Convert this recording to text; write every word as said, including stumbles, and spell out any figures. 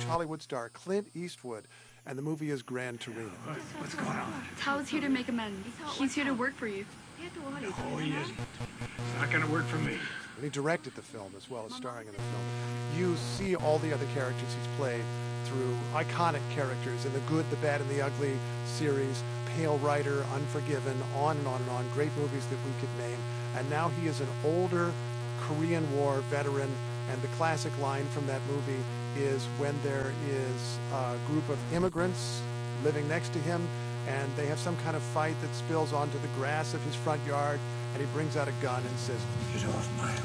Hollywood star Clint Eastwood, and the movie is Gran Torino. What? What's going on? Tao's here to make amends. He's here to work for you. Oh, he isn't. It's not gonna work for me. And he directed the film as well as starring in the film. You see all the other characters he's played through iconic characters in the Good, the Bad, and the Ugly series, Pale Rider, Unforgiven, on and on and on, great movies that we could name. And now he is an older Korean War veteran, and the classic line from that movie is when there is a group of immigrants living next to him, and they have some kind of fight that spills onto the grass of his front yard, and he brings out a gun and says, Get off my